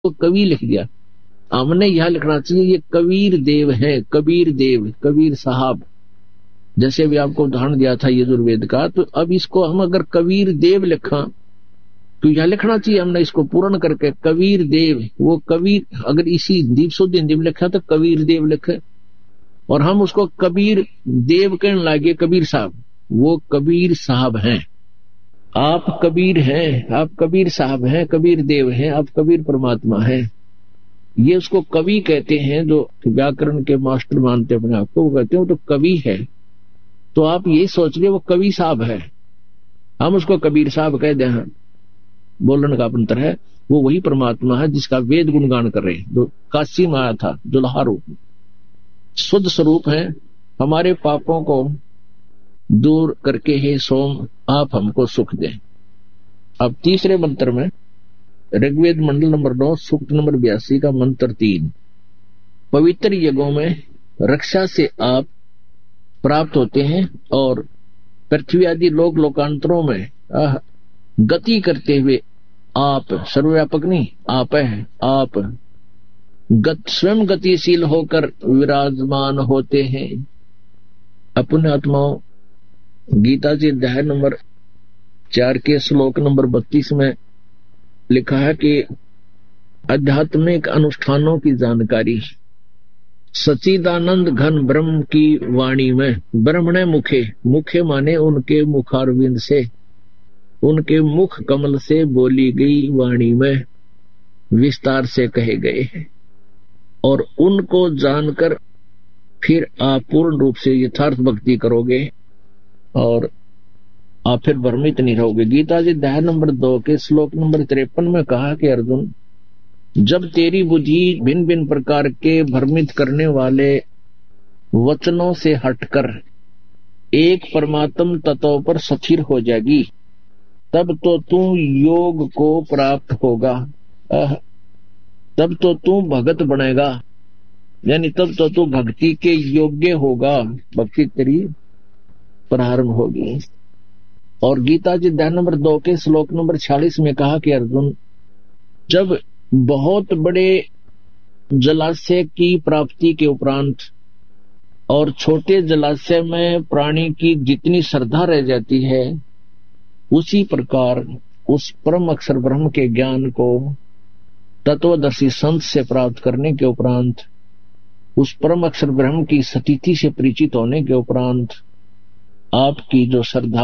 वो कवि लिख दिया। हमने यह लिखना चाहिए ये कबीर देव है, कबीर देव, कबीर साहब। जैसे भी आपको उदाहरण दिया था यजुर्वेद का, तो अब इसको हम अगर कबीर देव लिखा तो यह लिखना चाहिए हमने इसको पूर्ण करके कबीर देव। वो कबीर अगर इसी दीप शुद्ध हिंदी में लिखा तो कबीर देव लिखे, और हम उसको कबीर देव कहने लगे, कबीर साहब। वो कबीर साहब हैं, आप कबीर हैं, आप कबीर साहब हैं, कबीर देव हैं, आप कबीर परमात्मा हैं। ये उसको कवि कहते हैं, जो व्याकरण के मास्टर मानते अपने आप को, वो कहते हैं वो तो कवि है। तो आप ये सोच रहे वो कवि साहब है, हम उसको कबीर साहब कह दें, बोलने का अंतर है। वो वही परमात्मा है जिसका वेद गुणगान कर रहे हैं, जो काशी में आया था, जुल्हा रूप, शुद्ध स्वरूप है। हमारे पापों को दूर करके हे सोम आप हमको सुख दें। अब तीसरे मंत्र में ऋग्वेद मंडल नंबर 9 सूक्त नंबर 82 का मंत्र 3, पवित्र यज्ञों में रक्षा से आप प्राप्त होते हैं और पृथ्वी आदि लोक लोकांतरों में गति करते हुए आप, सर्वव्यापक नहीं, आप है, आप स्वयं गतिशील होकर विराजमान होते हैं। अपने आत्माओं, गीता जी अध्याय नंबर 4 के श्लोक नंबर 32 में लिखा है कि आध्यात्मिक अनुष्ठानों की जानकारी सच्चिदानंद घन ब्रह्म की वाणी में, ब्रह्मणे मुखे, मुखे माने उनके मुखारविंद से, उनके मुख कमल से बोली गई वाणी में विस्तार से कहे गए हैं। और उनको जानकर फिर आप पूर्ण रूप से यथार्थ भक्ति करोगे और आप फिर भ्रमित नहीं रहोगे। गीता जी अध्याय नंबर 2 के श्लोक नंबर 53 में कहा कि अर्जुन, जब तेरी बुद्धि भिन्न भिन्न प्रकार के भ्रमित करने वाले वचनों से हटकर एक परमात्म तत्व पर स्थिर हो जाएगी, तब तो तू योग को प्राप्त होगा, तब तो तू भगत बनेगा, यानी तब तो तू भक्ति के योग्य होगा, भक्ति तेरी प्रारंभ होगी। और गीता जी अध्याय नंबर 2 के श्लोक नंबर 46 में कहा कि अर्जुन, जब बहुत बड़े जलाशय की प्राप्ति के उपरांत और छोटे जलाशय में प्राणी की जितनी श्रद्धा रह जाती है, उसी प्रकार उस परम अक्षर ब्रह्म के ज्ञान को तत्वदर्शी संत से प्राप्त करने के उपरांत, उस परम अक्षर ब्रह्म की स्थिति से परिचित होने के उपरांत आपकी जो श्रद्धा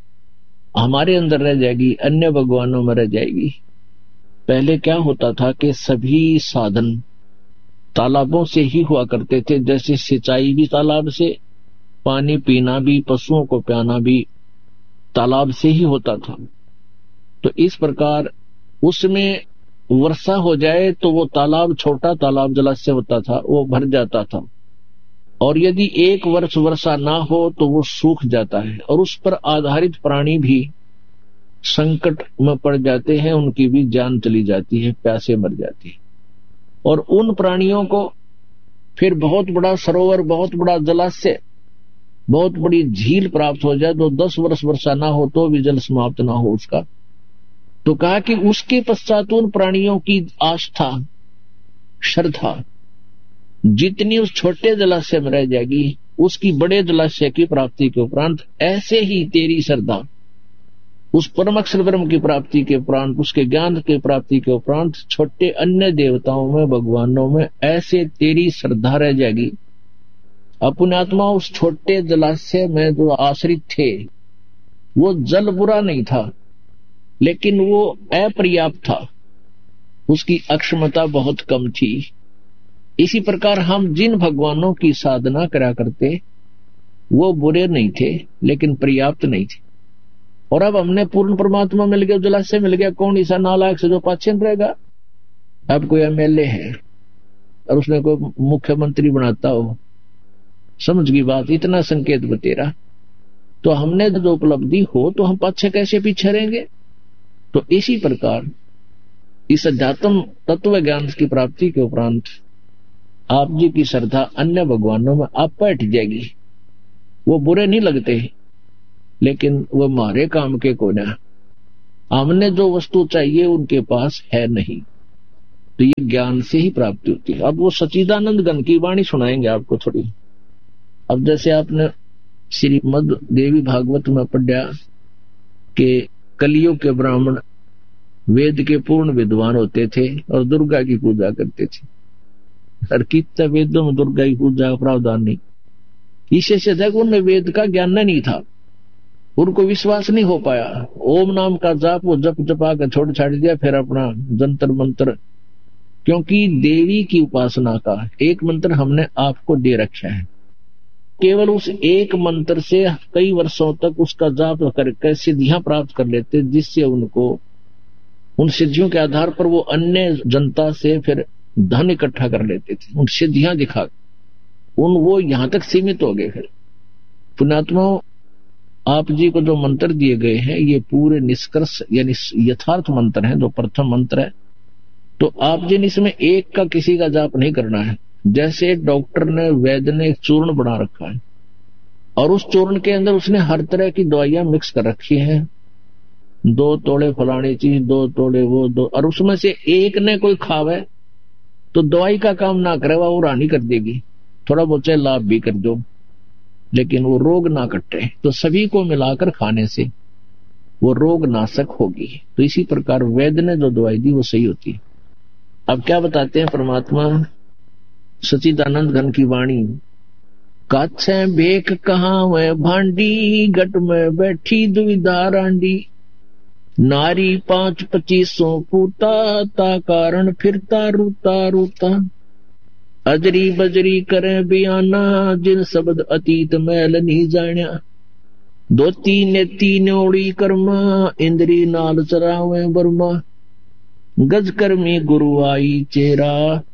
हमारे अंदर रह जाएगी, अन्य भगवानों में रह जाएगी। पहले क्या होता था कि सभी साधन तालाबों से ही हुआ करते थे, जैसे सिंचाई भी तालाब से, पानी पीना भी, पशुओं को प्याना भी तालाब से ही होता था। तो इस प्रकार उसमें वर्षा हो जाए तो वो तालाब, छोटा तालाब जलाशय होता था, वो भर जाता था, और यदि एक वर्ष वर्षा ना हो तो वो सूख जाता है, और उस पर आधारित प्राणी भी संकट में पड़ जाते हैं, उनकी भी जान चली जाती है, प्यासे मर जाती है। और उन प्राणियों को फिर बहुत बड़ा सरोवर, बहुत बड़ा जलाशय, बहुत बड़ी झील प्राप्त हो जाए तो 10 वर्ष वर्षा ना हो तो भी जल समाप्त ना हो उसका, तो कहा कि उसके पश्चात उन प्राणियों की आस्था, श्रद्धा जितनी उस छोटे जलाशय में रह जाएगी, उसकी बड़े जलाशय की प्राप्ति के उपरांत ऐसे ही तेरी श्रद्धा उस परम अक्षर ब्रह्म की प्राप्ति के उपरांत, उसके ज्ञान के प्राप्ति के उपरांत छोटे अन्य देवताओं में, भगवानों में ऐसे तेरी श्रद्धा रह जाएगी। अपने आत्मा उस छोटे जलाशय में जो आश्रित थे, वो जल बुरा नहीं था, लेकिन वो अपर्याप्त था, उसकी अक्षमता बहुत कम थी। इसी प्रकार हम जिन भगवानों की साधना करा करते वो बुरे नहीं थे, लेकिन पर्याप्त नहीं थे। और अब हमने पूर्ण परमात्मा मिल गया, जलाशय मिल गया, कौन ऐसा नालायक से जो पाचन रहेगा। अब कोई एमएलए है और उसने कोई मुख्यमंत्री बनाता हो, समझ गई बात, इतना संकेत बतेरा, तो हमने जो उपलब्धि हो तो हम पाछे कैसे पीछे रहेंगे। तो इसी प्रकार इस अध्यात्म तत्व ज्ञान की प्राप्ति के उपरांत आप जी की श्रद्धा अन्य भगवानों में आप बैठ जाएगी। वो बुरे नहीं लगते, लेकिन वो हमारे काम के को ना, हमने जो वस्तु चाहिए उनके पास है नहीं। तो ये ज्ञान से ही प्राप्ति होती है। अब वो सच्चिदानंद घन की वाणी सुनाएंगे आपको थोड़ी। अब जैसे आपने श्रीमद् देवी भागवत में पढ़ा कि कलियुग के ब्राह्मण वेद के पूर्ण विद्वान होते थे और दुर्गा की पूजा करते थे, और कितने वेदों में दुर्गा की पूजा का प्रावधान नहीं। इसे से तक उन्हें वेद का ज्ञान नहीं था, उनको विश्वास नहीं हो पाया। ओम नाम का जाप वो जप जपा कर छोड़ छाड़ दिया, फिर अपना जंतर मंत्र, क्योंकि देवी की उपासना का एक मंत्र हमने आपको दे रखा है, केवल उस एक मंत्र से कई वर्षों तक उसका जाप करके सिद्धियां प्राप्त कर लेते, जिससे उनको उन सिद्धियों के आधार पर वो अन्य जनता से फिर धन इकट्ठा कर लेते थे, उन सिद्धियां दिखा वो यहां तक सीमित हो गए। फिर पुण्यात्मा, आप जी को जो मंत्र दिए गए हैं ये पूरे निष्कर्ष यानी यथार्थ मंत्र हैं, जो प्रथम मंत्र है। तो आप जी ने इसमें एक का किसी का जाप नहीं करना है। जैसे डॉक्टर ने, वैद्य ने एक चूर्ण बना रखा है और उस चूर्ण के अंदर उसने हर तरह की दवाइयां मिक्स कर रखी हैं, 2 तोड़े फलानी चीज, 2 तोड़े वो, 2, और उसमें से एक ने कोई खावे तो दवाई का काम ना करे, वो रानी कर देगी, थोड़ा बहुत लाभ भी कर दो, लेकिन वो रोग ना कटे। तो सभी को मिलाकर खाने से वो रोग नाशक होगी। तो इसी प्रकार वैद्य ने जो दवाई दी वो सही होती है। अब क्या बताते हैं परमात्मा सच्चिदानंद घन की वाणी। काछे बेक कहाँ वह भांडी, गट में बैठी दुविधा रांडी, नारी 5-25 पूता, ता कारण फिरता रूता रूता, अजरी बजरी करे बयाना, जिन शब्द अतीत मैल नहीं जाण्या, 2 नेती न्योड़ी कर्मा, इंद्री नाल चरावे बर्मा, गज कर्मी गुरु आई चेरा,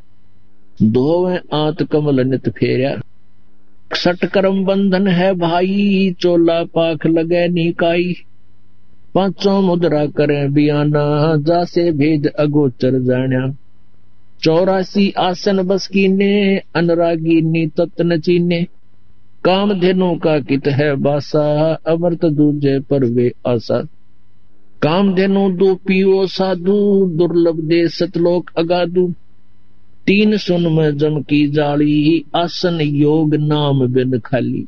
धोवे आत कमल नित फेरा, 60 कर्म बंधन है भाई, चोला पाख लगे निकाई, 5 मुद्रा करे बयाना, जासे भेद अगोचर जाण्या, 84 आसन बस कीने, अनुरागी नी तत्व न चीने, काम धेनु का कित है बासा, अमृत दूजे पर वे आशा, काम धेनु दो पियो साधु, दुर्लभ दे सतलोक अगाधु, 3 सुन में जम की जाली, आसन योग नाम बिन खाली,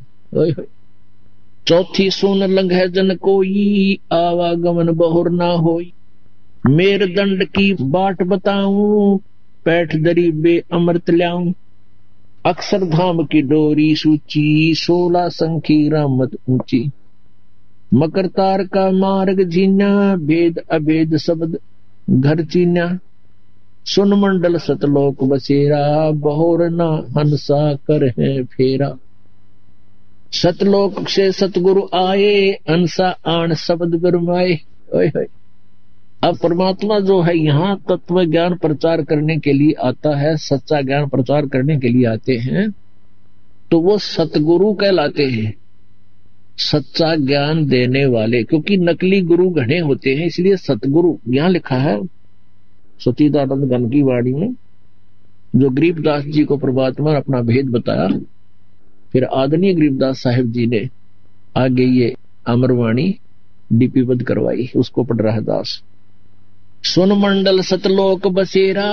4 सुन लंघे जन कोई, आवागमन बहुर ना होई, मेर दंड की बाट बताऊं, पैठ दरी बे अमृत ल्याऊं, अक्षर धाम की डोरी सूची, 16 संखी रामत ऊंची, मकर तार का मार्ग जीना, भेद अभेद शब्द घर चीना, सुन मंडल सतलोक बसेरा, बहोर ना हंसा कर है फेरा, सतलोक से सतगुरु आए, हंसा आन शब्द बिरमाए। अब परमात्मा जो है यहाँ तत्व ज्ञान प्रचार करने के लिए आता है, सच्चा ज्ञान प्रचार करने के लिए आते हैं, तो वो सतगुरु कहलाते हैं, सच्चा ज्ञान देने वाले। क्योंकि नकली गुरु घने होते हैं, इसलिए सतगुरु यहाँ लिखा है सच्चिदानंद घन की वाणी में, जो गरीबदास जी को परमात्मा ने अपना भेद बताया, फिर आदरणीय गरीबदास साहिब जी ने आगे ये अमरवाणी लिपिबद्ध करवाई, उसको पढ़ रहा है दास। सुन मंडल सतलोक बसेरा,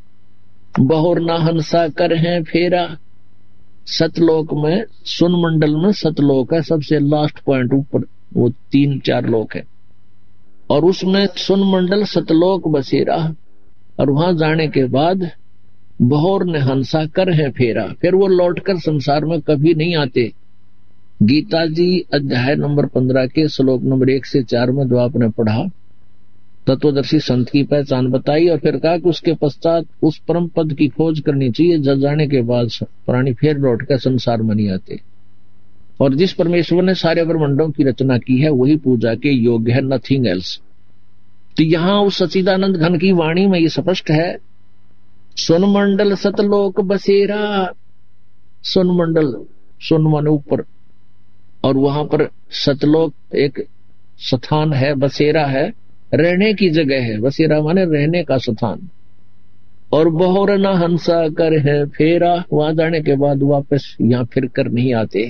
बहुर ना हंसा कर है फेरा। सतलोक में, सुन मंडल में सतलोक है, सबसे लास्ट पॉइंट ऊपर, वो 3-4 लोक है, और उसमें सुन मंडल सतलोक बसेरा, और वहां जाने के बाद बहुर ने हंसा कर है फेरा, फिर वो लौटकर संसार में कभी नहीं आते। गीता जी अध्याय नंबर 15 के श्लोक नंबर 1 से 4 में जो आपने पढ़ा, तत्वदर्शी संत की पहचान बताई, और फिर कहा कि उसके पश्चात उस परम पद की खोज करनी चाहिए, जब जाने के बाद प्राणी फिर लौट कर संसार में नहीं आते। और जिस परमेश्वर ने सारे ब्रह्मांडों की रचना की है वही पूजा के योग्य है, नथिंग एल्स। तो यहाँ उस सच्चिदानंद घन की वाणी में ये स्पष्ट है, सुन मंडल सतलोक बसेरा। सुन मंडल, सुन माने ऊपर, और वहां पर सतलोक एक स्थान है, बसेरा है, रहने की जगह है, बसेरा माने रहने का स्थान। और बहुर न हंसा कर है फेरा, वहां जाने के बाद वापस यहाँ फिर कर नहीं आते।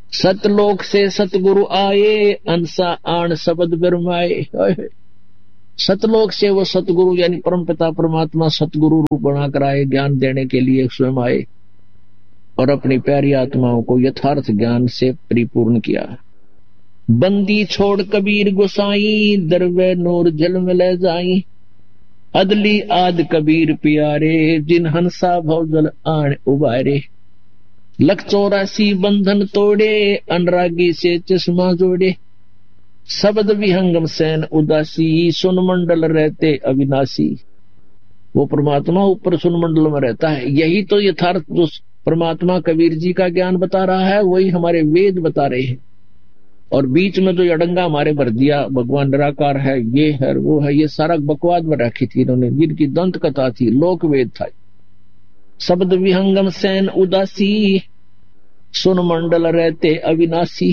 सतलोक से सतगुरु आए, अंसा आण शब्द बिरमाए। सतलोक से वो सतगुरु यानी परमपिता परमात्मा सतगुरु रूप बनाकर आए, ज्ञान देने के लिए स्वयं आए और अपनी प्यारी आत्माओं को यथार्थ ज्ञान से परिपूर्ण किया। बंदी छोड़ कबीर गोसाई, दरवे नूर जल में ले जाई, अदली आद कबीर प्यारे, जिन हंसा भवजल आण उबारे। लख 84 बंधन तोड़े, अनुरागी से चश्मा जोड़े, शब्द विहंगम सैन उदासी, सुन मंडल रहते अविनाशी। वो परमात्मा ऊपर सुन मंडल में रहता है। यही तो यथार्थ जो परमात्मा कबीर जी का ज्ञान बता रहा है वही हमारे वेद बता रहे हैं। और बीच में जो अड़ंगा हमारे भर दिया, भगवान निराकार है, ये है वो है, ये सारा बकवाद में रखी थी इन्होंने, जिनकी दंत कथा थी, लोक वेद था। शब्द विहंगम सैन उदासी, सुन मंडल रहते अविनाशी,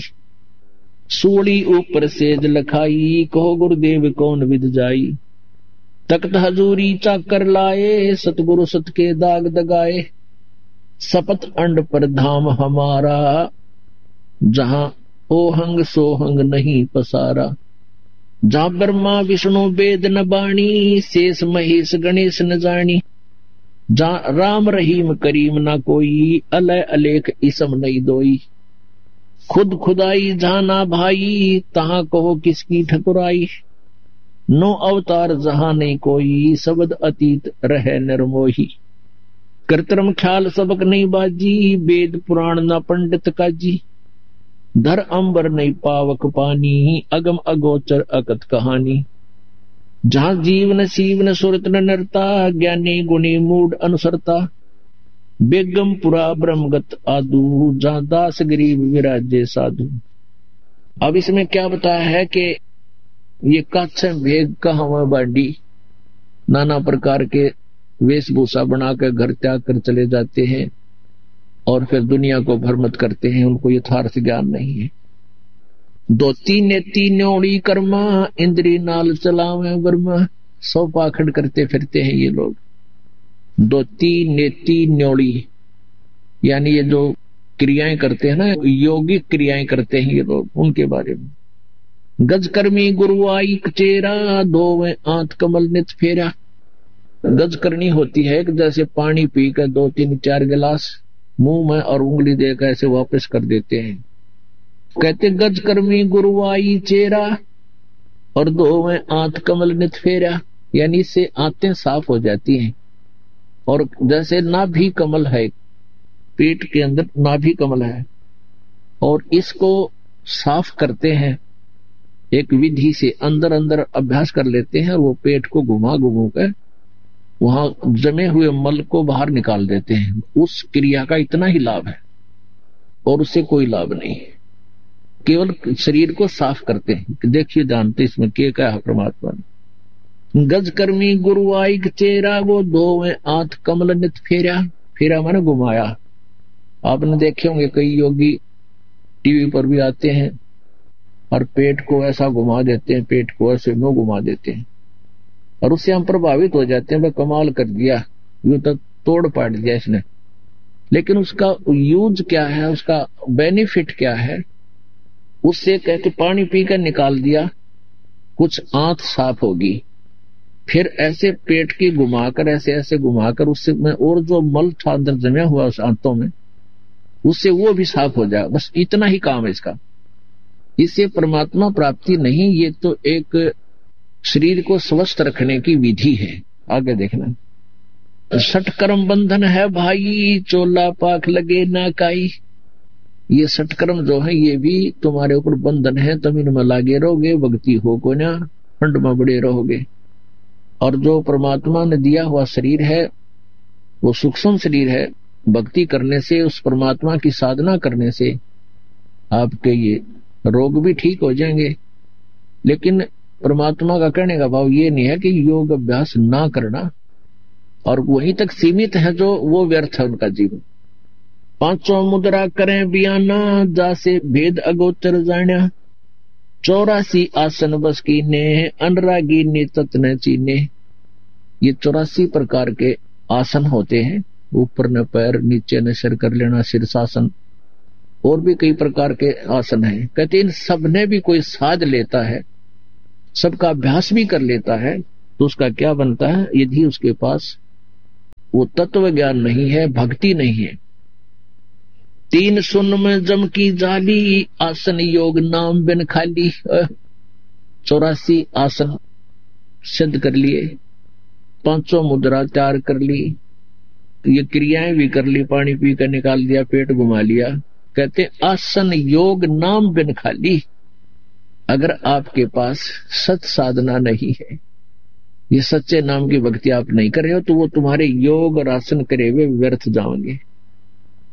सूड़ी ऊपर सेज लखाई, कहो गुरुदेव कौन विद जाई। तख्त हजूरी चाकर लाए, सतगुरु सत के दाग दगाए, सपत अंड पर धाम हमारा, जहां ओहंग सोहंग नहीं पसारा। जहां ब्रह्मा विष्णु वेद न बाणी, शेष महेश गणेश न जानी। जहां राम रहीम करीम ना कोई, अलय अलेख इसम नहीं दोई। खुद खुदाई जहां ना भाई, तहां कहो किसकी ठकुराई। नो अवतार जहां नहीं कोई, शब्द अतीत रहे निर्मोही। कृत्रिम ख्याल सबक नहीं बाजी, वेद पुराण ना पंडित काजी। धर अंबर नहीं पावक पानी, अगम अगोचर अकत कहानी। जहां जीवन सीवन सुरत न नरता, ज्ञानी गुणी मूड अनुसरता। बेगम पुरा ब्रह्मगत आदू, जहां दास गरीब विराजे साधु। अब इसमें क्या बताया है कि ये कच्छ भेग कहां बांडी, नाना प्रकार के वेशभूषा बनाकर घर त्याग कर चले जाते हैं और फिर दुनिया को भ्रमित करते हैं, उनको यथार्थ ज्ञान नहीं है। दो तीन नेती न्योड़ी कर्मा, इंद्री नाल चलावे वर्मा। 100 पाखंड करते फिरते हैं ये लोग। दो तीन नेती न्योड़ी यानी ये जो क्रियाएं करते हैं ना, योगिक क्रियाएं करते हैं ये लोग, उनके बारे में। गजकर्मी गुरुआई चेरा, दोवें आंत कमल नित फेरा। गज करनी होती है कि जैसे पानी पीकर 2-3-4 गिलास मुंह में और उंगली देकर ऐसे वापस कर देते हैं। कहते गज कर्मी गुरुआई चेरा और दोवें आंत कमल नित फेरा, यानी इससे आंतें साफ हो जाती हैं। और जैसे नाभि कमल है, पेट के अंदर नाभि कमल है और इसको साफ करते हैं एक विधि से, अंदर अंदर अभ्यास कर लेते हैं और वो पेट को घुमा घुमा कर वहां जमे हुए मल को बाहर निकाल देते हैं। उस क्रिया का इतना ही लाभ है और उससे कोई लाभ नहीं है, केवल शरीर को साफ करते हैं। देखिए जानते इसमें क्या है परमात्मा ने। गज कर्मी गुरुआई चेरा, वो दोवें आंत कमल नित फेरा। फेरा माने घुमाया। आपने देखे होंगे कई योगी टीवी पर भी आते हैं और पेट को ऐसा घुमा देते हैं, पेट को ऐसे नो घुमा देते हैं और उससे हम प्रभावित हो जाते हैं, भाई कमाल कर दिया, यूं तो तोड़ पाट दिया इसने। लेकिन उसका यूज क्या है, उसका बेनिफिट क्या है? उससे कहते पानी पीकर निकाल दिया, कुछ आंत साफ होगी, फिर ऐसे पेट की घुमाकर ऐसे ऐसे घुमाकर उससे में और जो मल था अंदर जमा हुआ उस आंतों में, उससे वो भी साफ हो जाए। बस इतना ही काम है इसका। इससे परमात्मा प्राप्ति नहीं, ये तो एक शरीर को स्वस्थ रखने की विधि है। आगे देखना। 60 कर्म बंधन है भाई, चोला पाख लगे ना काई। ये 60 कर्म जो है ये भी तुम्हारे ऊपर बंधन है, तुम इनमें लागे रहोगे, भक्ति हो को ना ठंड में बड़े रहोगे। और जो परमात्मा ने दिया हुआ शरीर है वो सूक्ष्म शरीर है, भक्ति करने से, उस परमात्मा की साधना करने से आपके ये रोग भी ठीक हो जाएंगे। लेकिन परमात्मा का कहने का भाव ये नहीं है कि योग अभ्यास ना करना, और वहीं तक सीमित है जो वो व्यर्थ है उनका जीवन। 5 मुद्रा करें बियाना, जासे भेद अगोचर जाना। 84 आसन बस कीने, अनुरागी ने तत्न चीने। ये 84 प्रकार के आसन होते हैं, ऊपर न पैर, नीचे न सिर कर लेना, शीर्षासन, और भी कई प्रकार के आसन हैं। कहते इन सब ने भी कोई साध लेता है सबका अभ्यास भी कर लेता है तो उसका क्या बनता है? यदि उसके पास वो तत्व ज्ञान नहीं है, भक्ति नहीं है। 3 सुन में जम की जाली, आसन योग नाम बिन खाली। 84 आसन सिद्ध कर लिए, 500 मुद्रा तैयार कर ली, ये क्रियाएं भी कर ली, पानी पी कर निकाल दिया, पेट घुमा लिया। कहते आसन योग नाम बिन खाली। अगर आपके पास सत साधना नहीं है, ये सच्चे नाम की भक्ति आप नहीं कर रहे हो, तो वो तुम्हारे योग और आसन करे हुए व्यर्थ जाओगे।